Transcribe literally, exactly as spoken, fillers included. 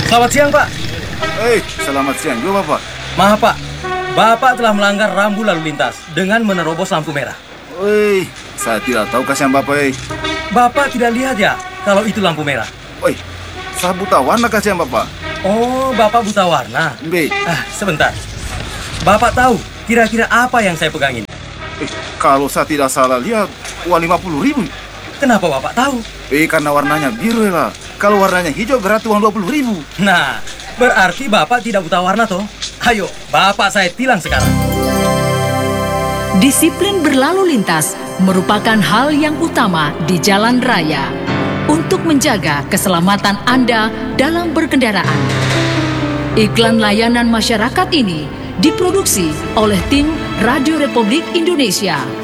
Selamat siang, Pak. Hei, selamat siang juga, Bapak. Maaf, Pak. Bapak telah melanggar rambu lalu lintas dengan menerobos lampu merah. Woi, saya tidak tahu kasihan Bapak, eh. Bapak tidak lihat ya kalau itu lampu merah? Woi, saya buta warna kasihan Bapak. Oh, Bapak buta warna? B. Ah, sebentar. Bapak tahu kira-kira apa yang saya pegangin? Eh, kalau saya tidak salah lihat, uang lima puluh ribu. Kenapa Bapak tahu? Eh, karena warnanya biru lah. Kalau warnanya hijau berarti uang dua puluh ribu. Nah, berarti Bapak tidak buta warna toh? Ayo, Bapak saya tilang sekarang. Disiplin berlalu lintas merupakan hal yang utama di jalan raya untuk menjaga keselamatan Anda dalam berkendaraan. Iklan layanan masyarakat ini diproduksi oleh tim Radio Republik Indonesia.